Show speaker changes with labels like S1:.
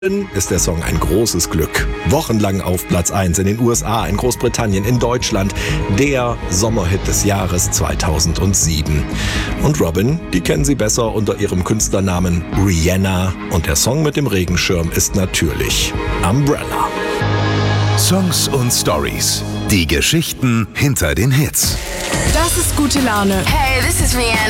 S1: Ist der Song ein großes Glück. Wochenlang auf Platz 1 in den USA, in Großbritannien, in Deutschland. Der Sommerhit des Jahres 2007. Und Robin, die kennen Sie besser unter ihrem Künstlernamen Rihanna. Und der Song mit dem Regenschirm ist natürlich Umbrella.
S2: Songs und Stories. Die Geschichten hinter den Hits.
S3: Das ist gute Laune.
S4: Hey, this is Rihanna.